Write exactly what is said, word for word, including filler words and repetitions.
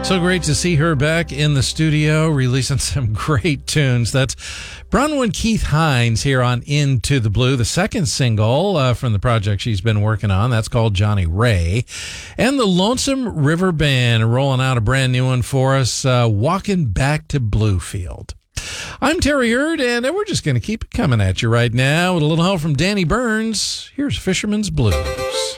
So great to see her back in the studio, releasing some great tunes. That's Bronwyn Keith Hines here on Into the Blue, the second single uh, from the project she's been working on. That's called Johnny Ray. And the Lonesome River Band rolling out a brand new one for us, uh, Walking Back to Bluefield. I'm Terry Hurd, and we're just going to keep it coming at you right now with a little help from Danny Burns. Here's Fisherman's Blues.